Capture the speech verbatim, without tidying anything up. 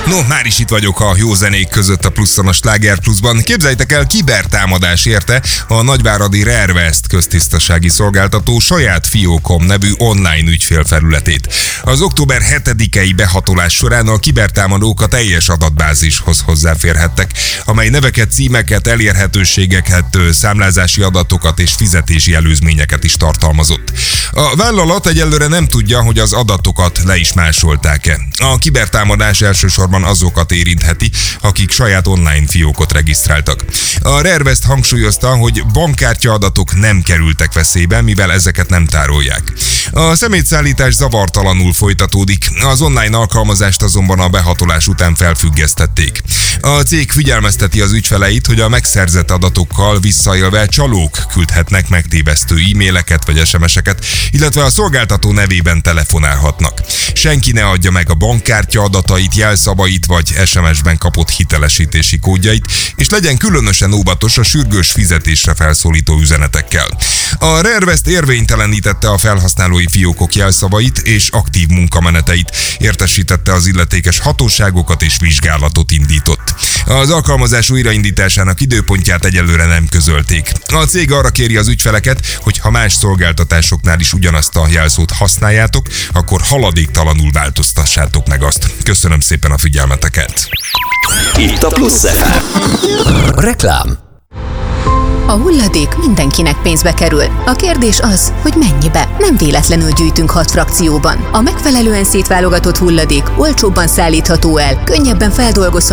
No, már is itt vagyok a jó zenék között a Pluszon, a Sláger Pluszban. Képzeljétek el, kibertámadás érte a nagyváradi Rarevest köztisztasági szolgáltató saját Fiókom nevű online ügyfélfelületét. Az október hetedikei behatolás során a kibertámadók a teljes adatbázishoz hozzáférhettek, amely neveket, címeket, elérhetőségeket, számlázási adatokat és fizetési előzményeket is tartalmazott. A vállalat egyelőre nem tudja, hogy az adatokat le is másolták-e. A kibertámadás elsősorban azokat érintheti, akik saját online fiókot regisztráltak. A Rarevest hangsúlyozta, hogy bankkártya adatok nem kerültek veszélybe, mivel ezeket nem tárolják. A szemétszállítás zavartalanul folytatódik, az online alkalmazást azonban a behatolás után felfüggesztették. A cég figyelmezteti az ügyfeleit, hogy a megszerzett adatokkal visszaélve csalók küldhetnek megtévesztő e-maileket vagy es em es-eket, illetve a szolgáltató nevében telefonálhatnak. Senki ne adja meg a bankkártya adatait, jelszavait vagy es em es-ben kapott hitelesítési kódjait, és legyen különösen óvatos a sürgős fizetésre felszólító üzenetekkel. A Rarevest érvénytelenítette a felhasználói fiókok jelszavait és aktív munkameneteit, értesítette az illetékes hatóságokat és vizsgálatot indított. Az alkalmazás újraindításának időpontját egyelőre nem közölték. A cég arra kéri az ügyfeleket, hogy ha más szolgáltatásoknál is ugyanazt a jelszót használjátok, akkor haladéktalanul változtassátok meg azt. Köszönöm szépen a figyelmeteket! Itt a Plusz ef em. Reklám. A hulladék mindenkinek pénzbe kerül. A kérdés az, hogy mennyibe. Nem véletlenül gyűjtünk hat frakcióban. A megfelelően szétválogatott hulladék olcsóbban szállítható el, könnyebben feldolgozható